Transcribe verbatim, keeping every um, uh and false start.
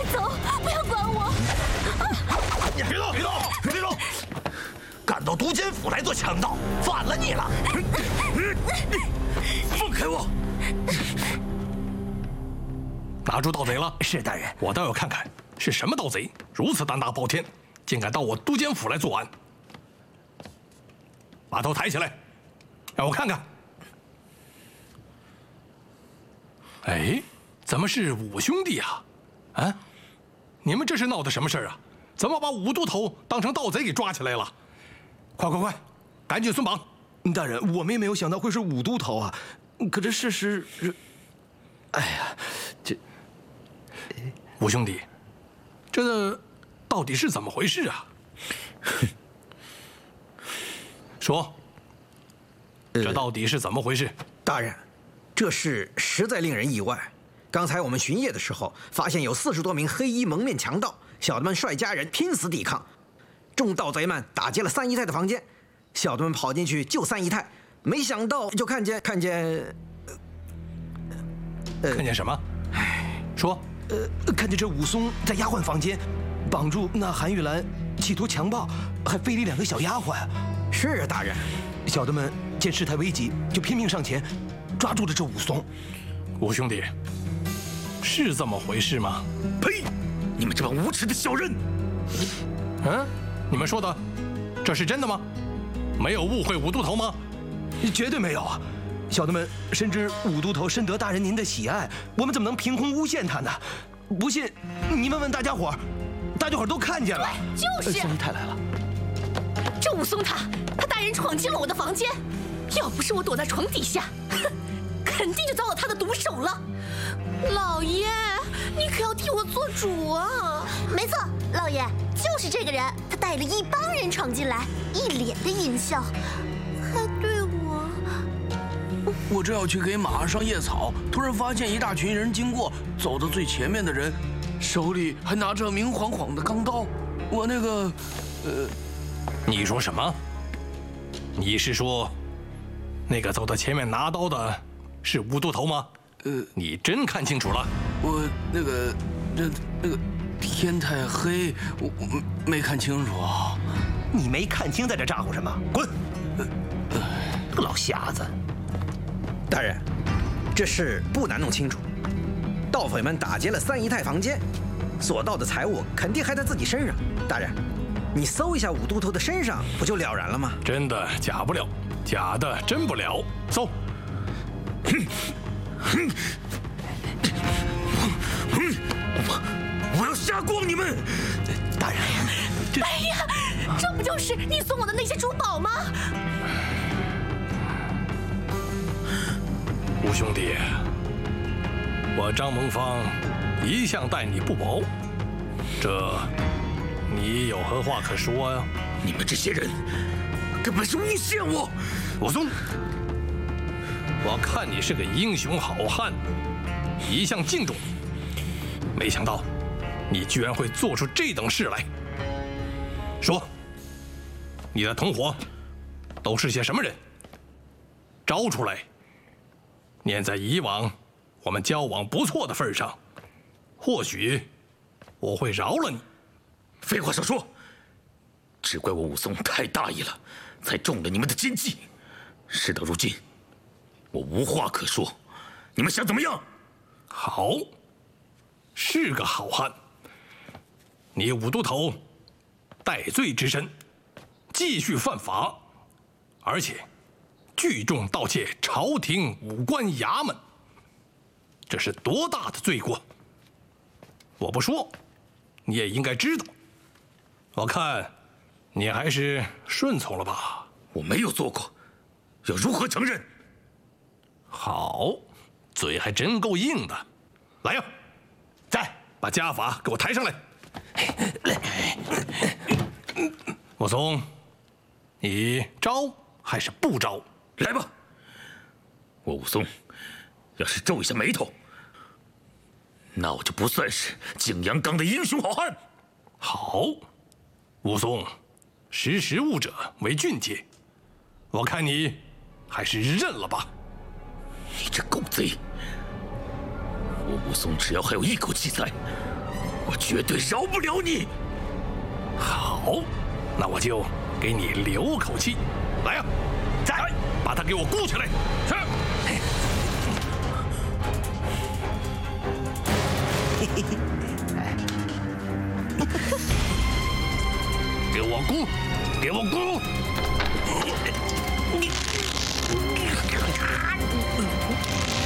走，不要管我！ 别动，别动，别动！敢到都监府来做强盗，反了你了！放开我！ 拿住盗贼了。 是大人。 我倒要看看是什么盗贼，如此胆大包天，竟敢到我都监府来作案。把头抬起来，让我看看。哎，怎么是五兄弟啊？啊，你们这是闹的什么事儿啊？怎么把五都头当成盗贼给抓起来了？快快快，赶紧松绑！ 大人，我们也没有想到会是五都头啊，可这事实是……哎呀，这五兄弟，这到底是怎么回事啊？说，这到底是怎么回事？ 大人，这事实在令人意外。刚才我们巡夜的时候，发现有四十多名黑衣蒙面强盗，小的们率家人拼死抵抗，众盗贼们打劫了三姨太的房间，小的们跑进去救三姨太，没想到就看见看见， 呃，看见什么？ 哎， 说， 呃，看见这武松在丫鬟房间绑住那韩玉兰，企图强暴，还非礼两个小丫鬟。 是啊，大人。 小的们见事态危急，就拼命上前，抓住了这武松。 五兄弟，是这么回事吗？ 呸！你们这帮无耻的小人！ 嗯，你们说的，这是真的吗？没有误会五都头吗？ 绝对没有啊！小的们深知五都头深得大人您的喜爱，我们怎么能凭空诬陷他呢？不信，你问问大家伙儿，大家伙儿都看见了。 对，就是。 三姨太来了。 这武松他，他带人闯进了我的房间，要不是我躲在床底下，哼，肯定就遭到他的毒手了。老爷，你可要替我做主啊！ 没错，老爷就是这个人，他带了一帮人闯进来，一脸的淫笑，还对我…… 我正要去给马上夜草，突然发现一大群人经过，走到最前面的人手里还拿着明晃晃的钢刀。我那个，呃， 你说什么？你是说那个走到前面拿刀的是五都头吗？呃，你真看清楚了？ 我那个，这那个天太黑，我我没看清楚。 你没看清，在这咋呼什么？滚！ 这个老瞎子！大人，这事不难弄清楚。盗匪们打劫了三姨太房间，所盗的财物肯定还在自己身上。大人，你搜一下五都头的身上，不就了然了吗？ 真的假不了，假的真不了。搜！ 哼哼哼！我我要杀光你们！ 大人， 这……哎呀，这不就是你送我的那些珠宝吗？ 五兄弟，我张蒙方一向待你不薄，这你有何话可说呀？ 你们这些人根本是诬陷我！ 武松，我看你是个英雄好汉，一向敬重你，没想到你居然会做出这等事来。说，你的同伙都是些什么人？招出来！念在以往我们交往不错的份上，或许我会饶了你。 废话少说，只怪我武松太大意了，才中了你们的奸计。事到如今，我无话可说，你们想怎么样？ 好，是个好汉。你五都头戴罪之身，继续犯法，而且聚众盗窃朝廷武官衙门，这是多大的罪过！我不说，你也应该知道。我看你还是顺从了吧。 我没有做过，要如何承认？ 好，嘴还真够硬的。来呀，再把家法给我抬上来。武松，你招还是不招？ 来吧，我武松要是皱一下眉头，那我就不算是景阳冈的英雄好汉。 好，武松，识时务者为俊杰，我看你还是认了吧。 你这狗贼！我武松只要还有一口气在， 我绝对饶不了你。 好，那我就给你留口气。来呀、啊，在，把他给我箍起来。是。给我箍，给我箍！你。